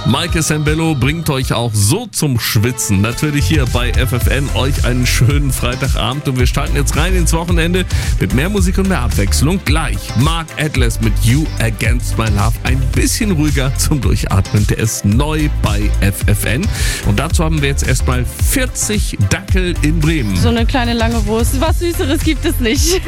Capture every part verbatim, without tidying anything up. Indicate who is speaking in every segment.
Speaker 1: Maike Sembello bringt euch auch so zum Schwitzen. Natürlich hier bei F F N euch einen schönen Freitagabend und wir starten jetzt rein ins Wochenende mit mehr Musik und mehr Abwechslung. Gleich Mark Atlas mit You Against My Love. Ein bisschen ruhiger zum Durchatmen. Der ist neu bei F F N. Und dazu haben wir jetzt erstmal vierzig Dackel in Bremen.
Speaker 2: So eine kleine lange Wurst. Was Süßeres gibt es nicht.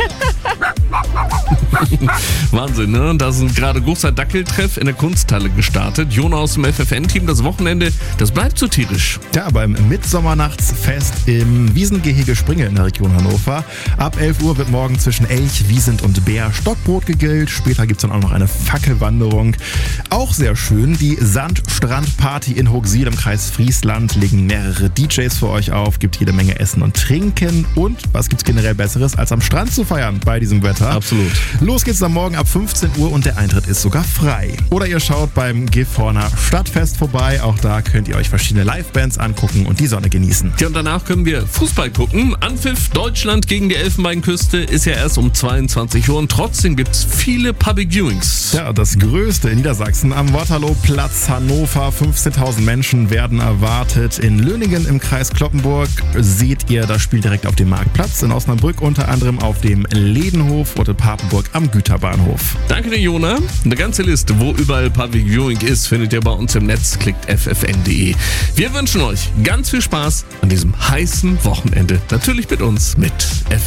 Speaker 1: Wahnsinn, ne? Da sind gerade großer Dackeltreff in der Kunsthalle gestartet. Jona aus dem F F N-Team, das Wochenende, das bleibt so tierisch.
Speaker 3: Ja, beim Mitsommernachtsfest im Wiesengehege Springe in der Region Hannover. Ab elf Uhr wird morgen zwischen Elch, Wiesent und Bär Stockbrot gegrillt. Später gibt es dann auch noch eine Fackelwanderung. Auch sehr schön, die Sandstrandparty in Hochsiel im Kreis Friesland. Legen mehrere D Js für euch auf, gibt jede Menge Essen und Trinken. Und was gibt's generell Besseres, als am Strand zu feiern bei diesem Wetter?
Speaker 1: Absolut.
Speaker 3: Los geht's dann morgen ab fünfzehn Uhr und der Eintritt ist sogar frei. Oder ihr schaut beim Gifhorner Stadtfest vorbei. Auch da könnt ihr euch verschiedene Livebands angucken und die Sonne genießen.
Speaker 1: Ja, und danach können wir Fußball gucken. Anpfiff Deutschland gegen die Elfenbeinküste ist ja erst um zweiundzwanzig Uhr und trotzdem gibt's viele Public Viewings.
Speaker 3: Ja, das größte in Niedersachsen am Waterloo-Platz Hannover. fünfzehntausend Menschen werden erwartet. In Löningen im Kreis Cloppenburg seht ihr das Spiel direkt auf dem Marktplatz. In Osnabrück unter anderem auf dem Ledenhof und in Papenburg am Güterbahnhof.
Speaker 1: Danke dir, Jona. Eine ganze Liste, wo überall Public Viewing ist, findet ihr bei uns im Netz. Klickt f f n punkt d e. Wir wünschen euch ganz viel Spaß an diesem heißen Wochenende. Natürlich mit uns, mit F F N.